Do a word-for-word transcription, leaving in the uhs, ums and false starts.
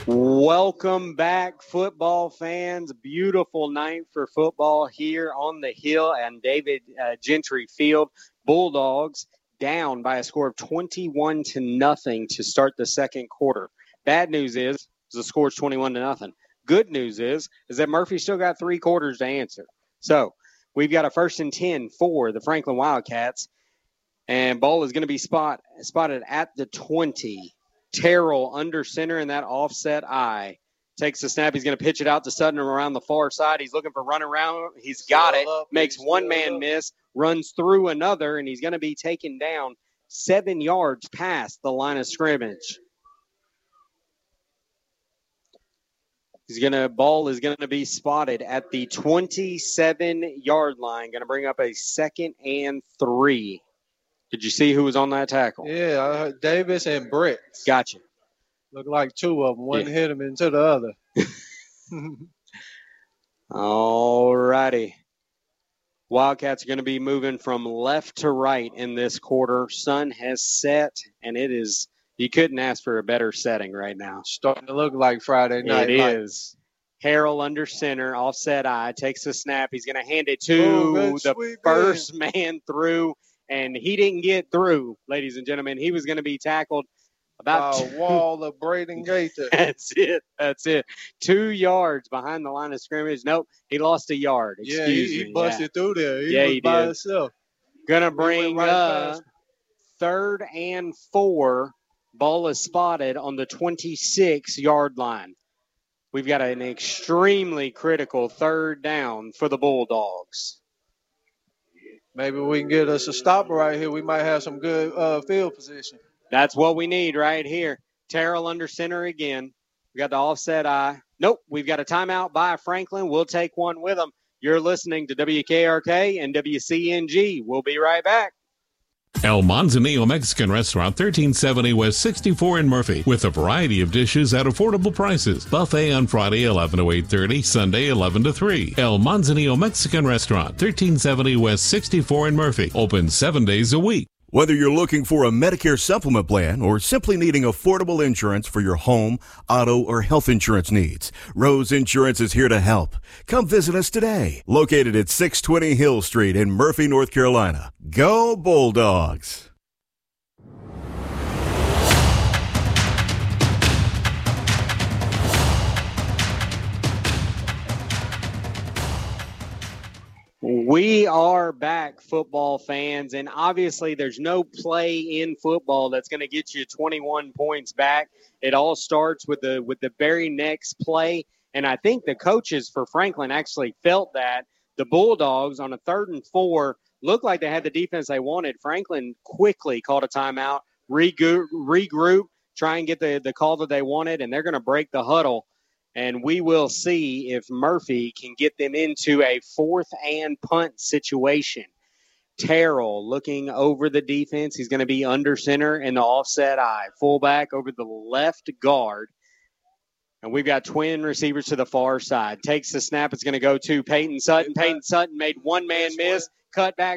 Welcome back, football fans. Beautiful night for football here on the Hill and David uh, Gentry Field. Bulldogs down by a score of twenty-one to nothing to start the second quarter. Bad news is the score is twenty-one to nothing. Good news is is that Murphy still got three quarters to answer. So we've got a first and ten for the Franklin Wildcats, and ball is going to be spot spotted at the twenty. Terrell under center in that offset eye. Takes the snap. He's going to pitch it out to Sutton around the far side. He's looking for run around. He's got it. Makes one man miss. Runs through another, and he's going to be taken down seven yards past the line of scrimmage. He's going to ball is going to be spotted at the twenty-seven-yard line. Going to bring up a second and three. Did you see who was on that tackle? Yeah, I heard Davis and Brett. Gotcha. Look like two of them. One Yeah. hit him into the other. All righty. Wildcats are going to be moving from left to right in this quarter. Sun has set, and it is – you couldn't ask for a better setting right now. Starting to look like Friday night. It like, is. Harrell under center, offset eye, takes the snap. He's going to hand it to Oh, the sweep first in. man through. And he didn't get through, ladies and gentlemen. He was going to be tackled about by a wall of Braden Gaither. That's it. That's it. Two yards behind the line of scrimmage. Nope, he lost a yard. Excuse yeah, he, he me. busted yeah. through there. He yeah, was he by did. himself. Gonna bring right up past. third and four. Ball is spotted on the twenty-six-yard line. We've got an extremely critical third down for the Bulldogs. Maybe we can get us a stopper right here. We might have some good uh, field position. That's what we need right here. Terrell under center again. We got the offset eye. Nope, we've got a timeout by Franklin. We'll take one with them. You're listening to W K R K and W C N G. We'll be right back. El Manzanillo Mexican Restaurant, thirteen seventy West sixty-four in Murphy, with a variety of dishes at affordable prices. Buffet on Friday, eleven to eight thirty, Sunday, eleven to three. El Manzanillo Mexican Restaurant, thirteen seventy West sixty-four in Murphy, open seven days a week. Whether you're looking for a Medicare supplement plan or simply needing affordable insurance for your home, auto, or health insurance needs, Rose Insurance is here to help. Come visit us today. Located at six twenty Hill Street in Murphy, North Carolina. Go Bulldogs! We are back, football fans, and obviously there's no play in football that's going to get you twenty-one points back. It all starts with the with the very next play, and I think the coaches for Franklin actually felt that. The Bulldogs on a third and four looked like they had the defense they wanted. Franklin quickly called a timeout, regroup, regroup try and get the, the call that they wanted, and they're going to break the huddle. And we will see if Murphy can get them into a fourth and punt situation. Terrell looking over the defense. He's going to be under center in the offset eye. Fullback over the left guard. And we've got twin receivers to the far side. Takes the snap. It's going to go to Peyton Sutton. Peyton Sutton made one man miss. Cut back